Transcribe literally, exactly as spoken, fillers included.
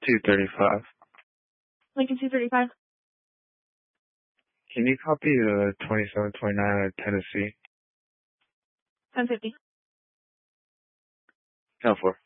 two thirty-five. Lincoln two thirty-five. Can you copy the twenty-seven twenty-nine at Tennessee? ten fifty. ten four.